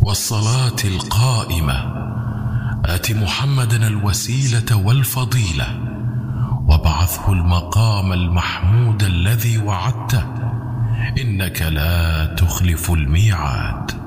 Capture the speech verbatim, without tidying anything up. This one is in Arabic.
والصلاة القائمة آت محمدا الوسيلة والفضيلة وابعثه المقام المحمود الذي وعدته إنك لا تخلف الميعاد.